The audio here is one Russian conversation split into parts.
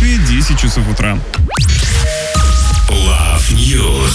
Москве 10 часов утра. Love News.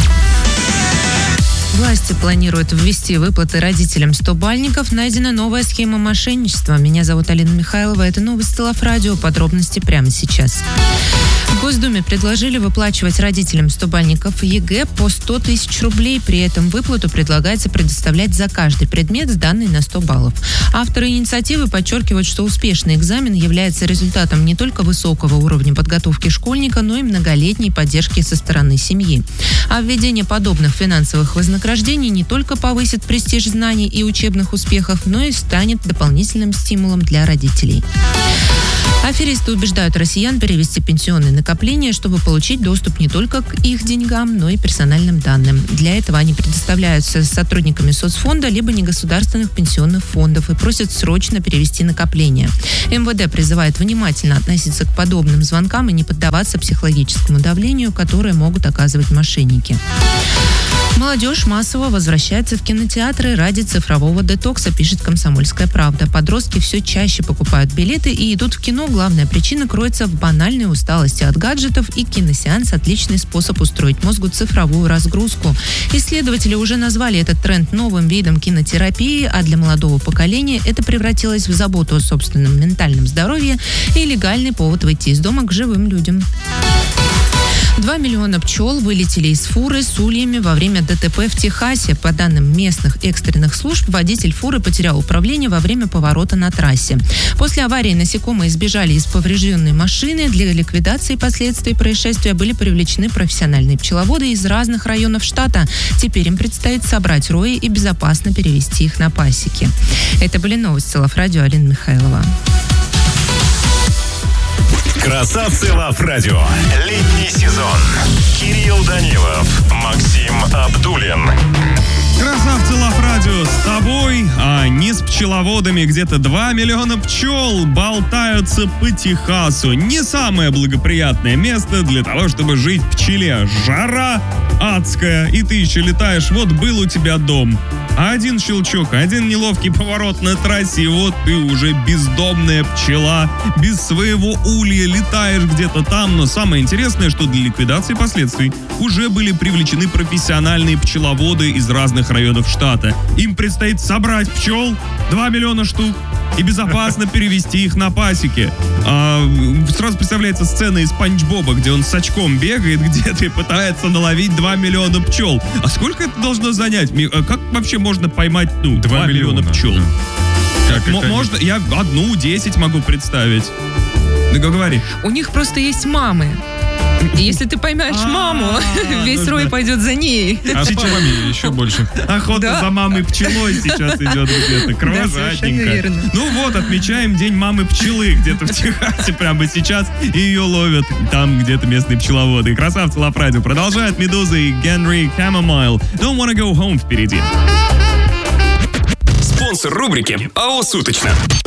Власти планируют ввести выплаты родителям 100-бальников. Найдена новая схема мошенничества. Меня зовут Алина Михайлова. Это новости Love Radio. Подробности прямо сейчас. В Госдуме предложили выплачивать родителям 100-бальников ЕГЭ по 100 тысяч рублей. При этом выплату предлагается предоставлять за каждый предмет, сданный на 100 баллов. Авторы инициативы подчеркивают, что успешный экзамен является результатом не только высокого уровня подготовки школьника, но и многолетней поддержки со стороны семьи. А введение подобных финансовых вознаграждений не только повысит престиж знаний и учебных успехов, но и станет дополнительным стимулом для родителей. Аферисты убеждают россиян перевести пенсионные накопления, чтобы получить доступ не только к их деньгам, но и персональным данным. Для этого они предоставляются сотрудниками соцфонда либо негосударственных пенсионных фондов и просят срочно перевести накопления. МВД призывает внимательно относиться к подобным звонкам и не поддаваться психологическому давлению, которое могут оказывать мошенники. Молодежь массово возвращается в кинотеатры ради цифрового детокса, пишет «Комсомольская правда». Подростки все чаще покупают билеты и идут в кино. Главная причина кроется в банальной усталости от гаджетов, и киносеанс – отличный способ устроить мозгу цифровую разгрузку. Исследователи уже назвали этот тренд новым видом кинотерапии, а для молодого поколения это превратилось в заботу о собственном ментальном здоровье и легальный повод выйти из дома к живым людям. 2 миллиона пчел вылетели из фуры с ульями во время ДТП в Техасе. По данным местных экстренных служб, водитель фуры потерял управление во время поворота на трассе. После аварии насекомые сбежали из поврежденной машины. Для ликвидации последствий происшествия были привлечены профессиональные пчеловоды из разных районов штата. Теперь им предстоит собрать рои и безопасно перевести их на пасеки. Это были новости Love Radio. Алина Михайлова. Красавцы Love Radio. Летний сезон. Кирилл Данилов, Максим Абдуллин. Красавцы Love Radio с тобой, а не с пчеловодами. Где-то 2 миллиона пчел болтаются по Техасу. Не самое благоприятное место для того, чтобы жить пчеле. Жара адская, и ты еще летаешь. Вот был у тебя дом. Один щелчок, один неловкий поворот на трассе, и вот ты уже бездомная пчела, без своего улья, летаешь где-то там. Но самое интересное, что для ликвидации последствий уже были привлечены профессиональные пчеловоды из разных районов штата. Им предстоит собрать пчел, 2 миллиона штук, и безопасно перевести их на пасеки. Сразу представляется сцена из Спанч Боба, где он с очком бегает где-то и пытается наловить 2 миллиона пчел. А сколько это должно занять? Как вообще можно поймать 2 миллиона пчел? Можно, я 10 могу представить. Да говори. У них просто есть мамы. И если ты поймаешь маму, весь рой пойдет за ней. А птичьими еще больше. Охота за мамой пчелой сейчас идет где-то. Кровожадненько. Ну вот, отмечаем День мамы пчелы где-то в Техасе прямо сейчас. И ее ловят там где-то местные пчеловоды. Красавцы Love Radio продолжают. Медуза и Генри Chamomile. Don't wanna go home впереди. Спонсор рубрики АО «Суточно».